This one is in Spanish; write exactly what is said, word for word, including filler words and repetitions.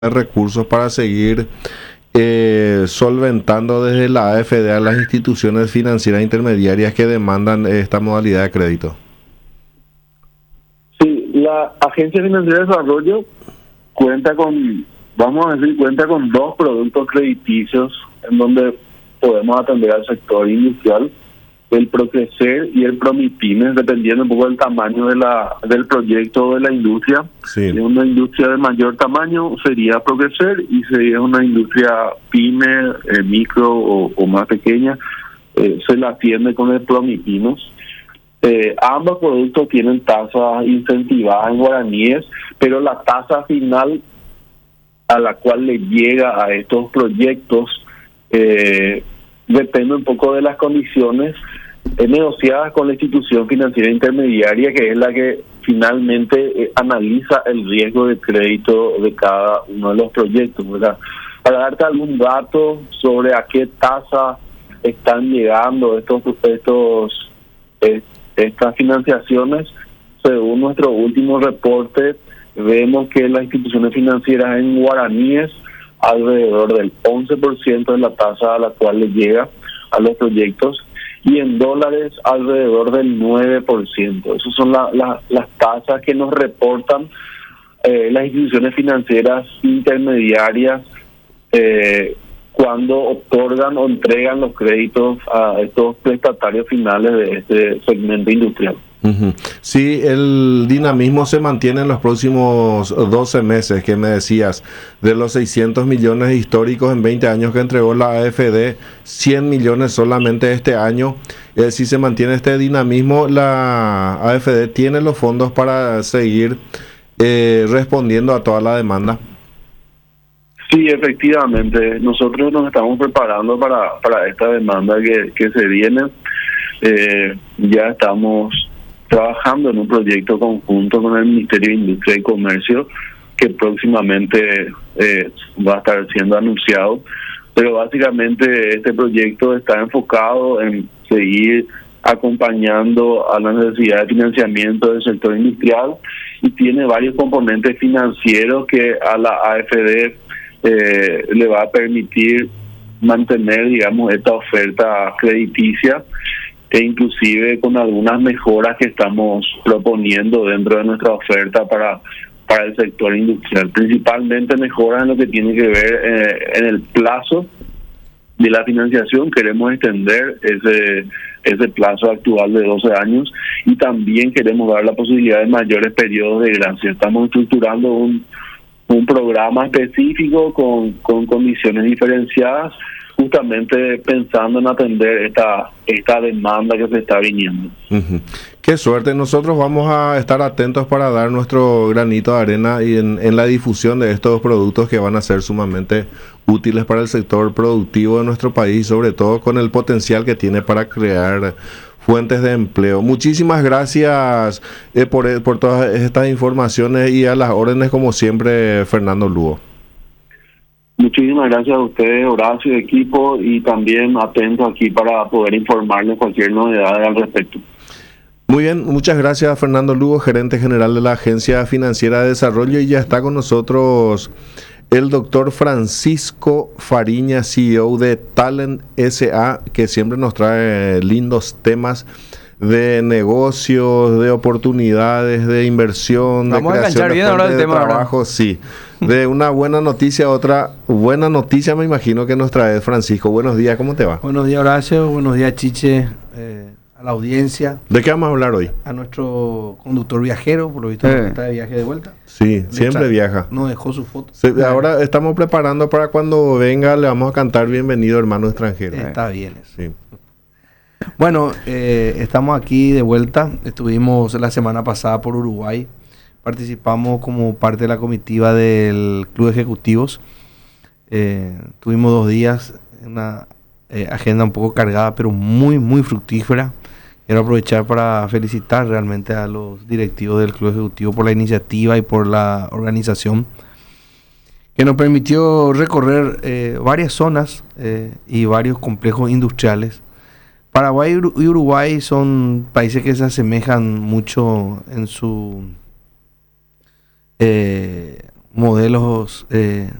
recursos para seguir eh, solventando desde la A F D a las instituciones financieras intermediarias que demandan esta modalidad de crédito? Sí, la Agencia Financiera de Desarrollo cuenta con, vamos a decir, cuenta con dos productos crediticios en donde podemos atender al sector industrial, el Procrecer y el Promipymes, dependiendo un poco del tamaño de la del proyecto o de la industria. Sí. Si es una industria de mayor tamaño sería Procrecer, y si es una industria pyme, eh, micro o, o más pequeña, eh, se la atiende con el Promipymes. Eh, ambos productos tienen tasas incentivadas en guaraníes, pero la tasa final a la cual le llega a estos proyectos eh, depende un poco de las condiciones eh, negociadas con la institución financiera intermediaria, que es la que finalmente eh, analiza el riesgo de crédito de cada uno de los proyectos, ¿verdad? Para darte algún dato sobre a qué tasa están llegando estos estos eh, estas financiaciones, según nuestro último reporte, vemos que las instituciones financieras en guaraníes alrededor del once por ciento de la tasa a la cual le llega a los proyectos, y en dólares alrededor del nueve por ciento. Esas son la, la, las tasas que nos reportan eh, las instituciones financieras intermediarias eh, cuando otorgan o entregan los créditos a estos prestatarios finales de este segmento industrial. Uh-huh. Sí, el dinamismo se mantiene en los próximos doce meses, que me decías, de los seiscientos millones históricos en veinte años que entregó la A F D, cien millones solamente este año. Eh, si se mantiene este dinamismo, la A F D tiene los fondos para seguir eh, respondiendo a toda la demanda. Sí, efectivamente, nosotros nos estamos preparando para, para esta demanda que, que se viene. Eh, ya estamos trabajando en un proyecto conjunto con el Ministerio de Industria y Comercio que próximamente eh, va a estar siendo anunciado, pero básicamente este proyecto está enfocado en seguir acompañando a la necesidad de financiamiento del sector industrial y tiene varios componentes financieros que a la A F D eh, le va a permitir mantener, digamos, esta oferta crediticia, e inclusive con algunas mejoras que estamos proponiendo dentro de nuestra oferta para para el sector industrial, principalmente mejoras en lo que tiene que ver eh, en el plazo de la financiación. Queremos extender ese ese plazo actual de doce años y también queremos dar la posibilidad de mayores periodos de gracia. Estamos estructurando un un programa específico con, con condiciones diferenciadas, justamente pensando en atender esta esta demanda que se está viniendo. Uh-huh. Qué suerte. Nosotros vamos a estar atentos para dar nuestro granito de arena y en, en la difusión de estos productos que van a ser sumamente útiles para el sector productivo de nuestro país, sobre todo con el potencial que tiene para crear fuentes de empleo. Muchísimas gracias eh, por, por todas estas informaciones y a las órdenes, como siempre, Fernando Lugo. Muchísimas gracias a ustedes, Horacio, equipo, y también atentos aquí para poder informarles cualquier novedad al respecto. Muy bien, muchas gracias, Fernando Lugo, gerente general de la Agencia Financiera de Desarrollo, y ya está con nosotros el doctor Francisco Fariña, C E O de Talent S A, que siempre nos trae lindos temas de negocios, de oportunidades, de inversión, Vamos de creación de, bien ahora el de tema, trabajo, ¿verdad? sí. De una buena noticia a otra buena noticia, me imagino que nos trae Francisco. Buenos días, ¿cómo te va? Buenos días, Horacio. Buenos días, Chiche. Eh, a la audiencia. ¿De qué vamos a hablar hoy? A nuestro conductor viajero, por lo visto Eh. está de viaje de vuelta. Sí, siempre viaja. No dejó su foto. Se, ahora estamos preparando para cuando venga, le vamos a cantar bienvenido, hermano extranjero. Está bien eso. Sí. Bueno, eh, estamos aquí de vuelta. Estuvimos la semana pasada por Uruguay. Participamos como parte de la comitiva del Club de Ejecutivos. Eh, tuvimos dos días, una eh, agenda un poco cargada, pero muy, muy fructífera. Quiero aprovechar para felicitar realmente a los directivos del Club Ejecutivo por la iniciativa y por la organización, que nos permitió recorrer eh, varias zonas eh, y varios complejos industriales. Paraguay y Uruguay son países que se asemejan mucho en su eh, modelos eh,